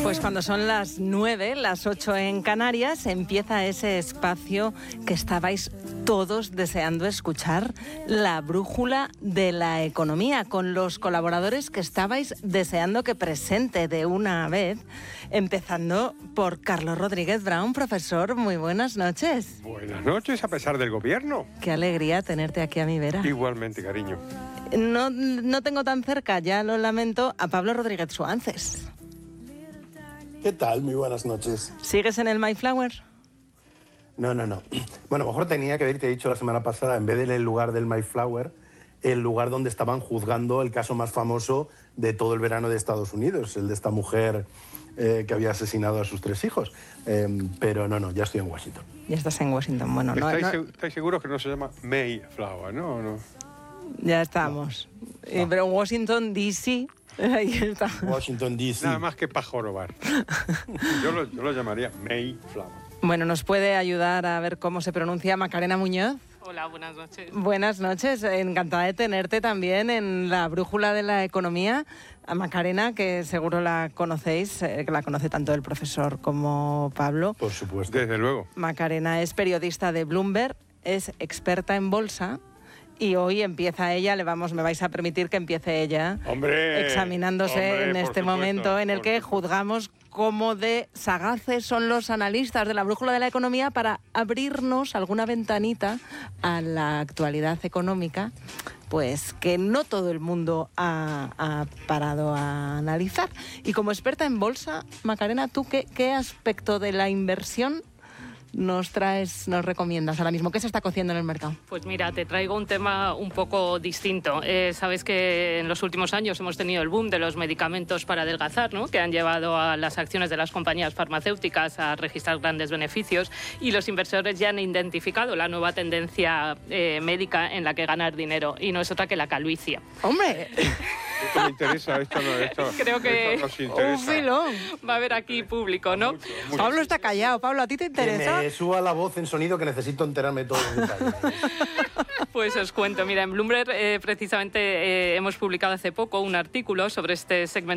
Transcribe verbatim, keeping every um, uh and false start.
Pues cuando son las nueve, las ocho en Canarias, empieza ese espacio que estabais todos deseando escuchar, la brújula de la economía, con los colaboradores que estabais deseando que presente de una vez, empezando por Carlos Rodríguez Brown. Profesor, muy buenas noches. Buenas noches, a pesar del gobierno. Qué alegría tenerte aquí a mi vera. Igualmente, cariño. No, no tengo tan cerca, ya lo lamento, a Pablo Rodríguez Suances. ¿Qué tal? Muy buenas noches. ¿Sigues en el Mayflower? No, no, no. Bueno, a lo mejor tenía que haber, te he dicho la semana pasada, en vez del lugar del Mayflower, el lugar donde estaban juzgando el caso más famoso de todo el verano de Estados Unidos, el de esta mujer eh, que había asesinado a sus tres hijos. Eh, pero no, no, ya estoy en Washington. Ya estás en Washington, bueno, no... ¿Estáis, no... seg- ¿Estáis seguros que no se llama Mayflower, no? no? Ya estamos. No. Eh, pero en Washington, D C... Ahí está. Washington, D C Nada más que para jorobar. Yo lo, yo lo llamaría Mayflower. Bueno, ¿nos puede ayudar a ver cómo se pronuncia Macarena Muñoz? Hola, buenas noches. Buenas noches, encantada de tenerte también en la brújula de la economía. A Macarena, que seguro la conocéis, eh, que la conoce tanto el profesor como Pablo. Por supuesto. Desde luego. Macarena es periodista de Bloomberg, es experta en bolsa. Y hoy empieza ella, le vamos, me vais a permitir que empiece ella ¡Hombre! examinándose ¡Hombre, en por este supuesto, momento en el por que supuesto. juzgamos cómo de sagaces son los analistas de la brújula de la economía para abrirnos alguna ventanita a la actualidad económica, pues que no todo el mundo ha, ha parado a analizar. Y como experta en bolsa, Macarena, ¿tú qué, qué aspecto de la inversión nos traes, nos recomiendas ahora mismo? ¿Qué se está cociendo en el mercado? Pues mira, te traigo un tema un poco distinto. Eh, Sabes que en los últimos años hemos tenido el boom de los medicamentos para adelgazar, ¿no? Que han llevado a las acciones de las compañías farmacéuticas a registrar grandes beneficios, y los inversores ya han identificado la nueva tendencia eh, médica en la que ganar dinero, y no es otra que la calvicie. ¡Hombre! Esto me interesa, esto no, esto, Creo que esto nos interesa. ¡Un filón! Va a haber aquí público, ¿no? Mucho, mucho. Pablo está callado. Pablo, ¿a ti te Que interesa? me suba la voz en sonido, que necesito enterarme de todos los detalles. Pues os cuento. Mira, en Bloomberg eh, precisamente eh, hemos publicado hace poco un artículo sobre este segmento